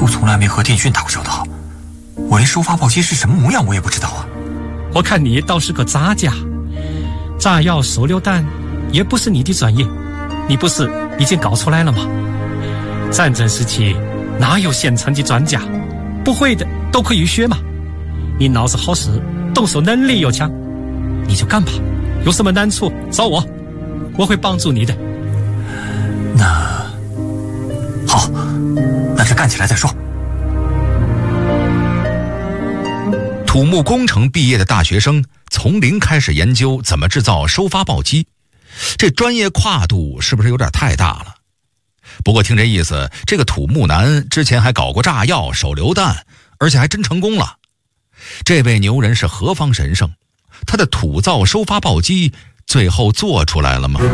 我从来没和电讯打过交道，我连收发报机是什么模样我也不知道啊。 我看你倒是个杂家，炸药手榴弹也不是你的专业，你不是已经搞出来了吗？战争时期哪有现成的专家，不会的都可以学嘛。你脑子好使，动手能力又强，你就干吧，有什么难处找我，我会帮助你的。 那好，那这干起来再说。 土木工程毕业的大学生从零开始研究怎么制造收发报机，这专业跨度是不是有点太大了？不过听这意思，这个土木男之前还搞过炸药、手榴弹，而且还真成功了。这位牛人是何方神圣？他的土造收发报机最后做出来了吗？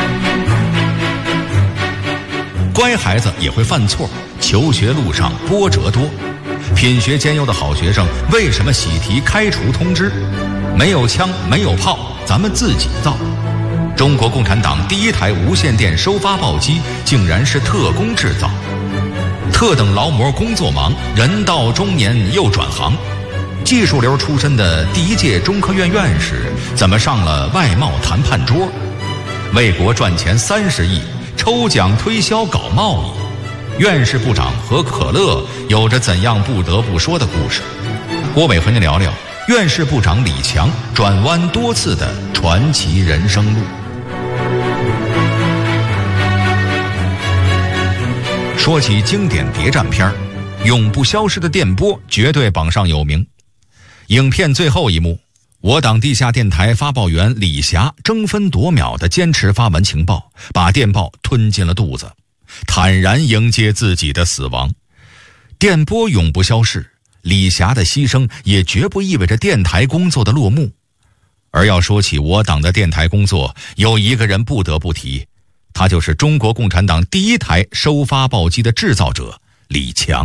乖孩子也会犯错，求学路上波折多。品学兼优的好学生为什么喜提开除通知？没有枪，没有炮，咱们自己造。中国共产党第一台无线电收发报机竟然是特工制造。特等劳模工作忙，人到中年又转行。技术流出身的第一届中科院院士怎么上了外贸谈判桌？为国赚钱30亿，抽奖推销搞贸易。院士部长和可乐有着怎样不得不说的故事？郭伟和您聊聊院士部长李强转弯多次的传奇人生路。说起经典谍战片，永不消失的电波绝对榜上有名。影片最后一幕，我党地下电台发报员李霞争分夺秒地坚持发完情报，把电报吞进了肚子，坦然迎接自己的死亡。电波永不消逝，李霞的牺牲也绝不意味着电台工作的落幕。而要说起我党的电台工作，有一个人不得不提，他就是中国共产党第一台收发报机的制造者李强。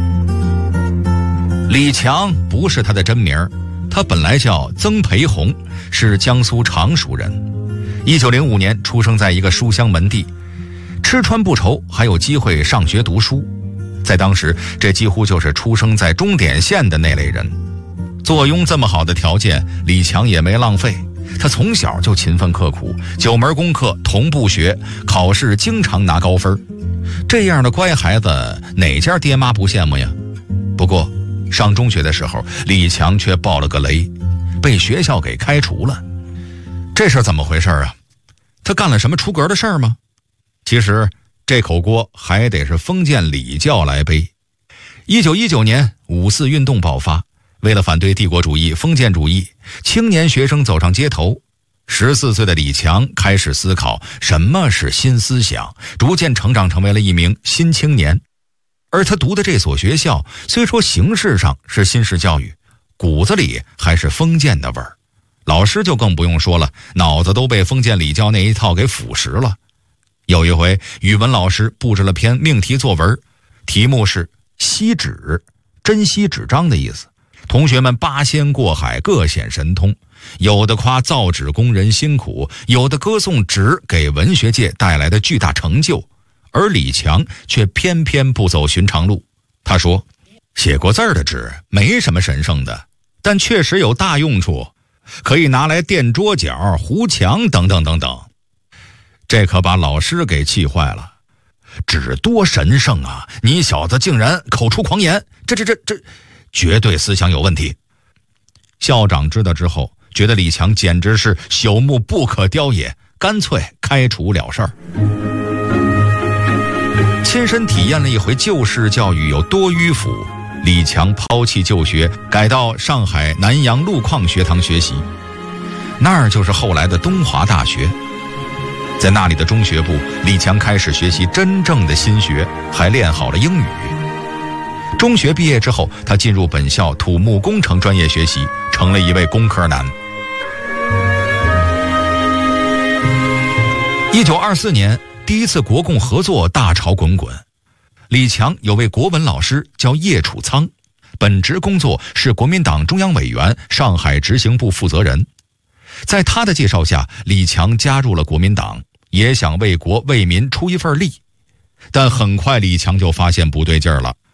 李强不是他的真名，他本来叫曾培红，是江苏常熟人。1905年出生在一个书香门第，吃穿不愁，还有机会上学读书。在当时，这几乎就是出生在终点线的那类人。坐拥这么好的条件，李强也没浪费。他从小就勤奋刻苦，9门功课同步学，考试经常拿高分。这样的乖孩子，哪家爹妈不羡慕呀？不过上中学的时候，李强却爆了个雷，被学校给开除了。这事儿怎么回事啊？他干了什么出格的事儿吗？其实这口锅还得是封建礼教来背。1919年5四运动爆发，为了反对帝国主义、封建主义，青年学生走上街头。14岁的李强开始思考什么是新思想，逐渐成长成为了一名新青年。而他读的这所学校，虽说形式上是新式教育，骨子里还是封建的味儿。老师就更不用说了，脑子都被封建礼教那一套给腐蚀了。有一回，语文老师布置了篇命题作文，题目是惜纸，珍惜纸张的意思。同学们八仙过海，各显神通，有的夸造纸工人辛苦，有的歌颂纸给文学界带来的巨大成就。而李强却偏偏不走寻常路。他说，写过字儿的纸没什么神圣的，但确实有大用处，可以拿来垫桌角、糊墙等等等等。这可把老师给气坏了。纸多神圣啊，你小子竟然口出狂言，这绝对思想有问题。校长知道之后，觉得李强简直是朽木不可雕也，干脆开除了事儿。亲身体验了一回旧式教育有多迂腐，李强抛弃就学，改到上海南洋路矿学堂学习，那儿就是后来的东华大学。在那里的中学部，李强开始学习真正的新学，还练好了英语。中学毕业之后，他进入本校土木工程专业学习，成了一位工科男。1924年，第一次国共合作大潮滚滚。李强有位国文老师叫叶楚仓，本职工作是国民党中央委员、上海执行部负责人。在他的介绍下，李强加入了国民党，也想为国为民出一份力。但很快李强就发现不对劲儿了，